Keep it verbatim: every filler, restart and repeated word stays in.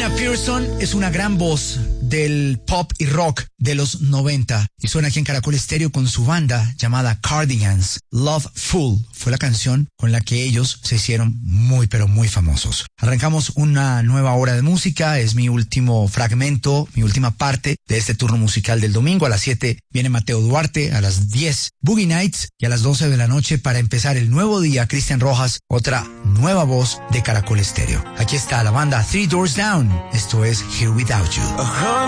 Pearson es una gran voz del pop y rock de los noventa y suena aquí en Caracol Estéreo con su banda llamada Cardigans. Love Fool fue la canción con la que ellos se hicieron muy pero muy famosos. Arrancamos una nueva hora de música, es mi último fragmento, mi última parte de este turno musical del domingo. A las siete viene Mateo Duarte, a las diez Boogie Nights y a las doce de la noche para empezar el nuevo día Cristian Rojas, otra nueva voz de Caracol Estéreo. Aquí está la banda Three Doors Down, esto es Here Without You. Uh-huh.